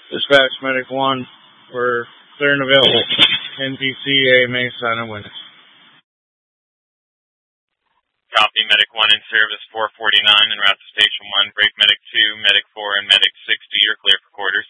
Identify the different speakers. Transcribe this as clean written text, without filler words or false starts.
Speaker 1: Dispatch Medic 1, we're clear and available. NPCA Mesa and Witness.
Speaker 2: Copy, Medic 1 in service 449 en route to Station 1, break Medic 2, Medic 4, and Medic 60. You're clear for quarters.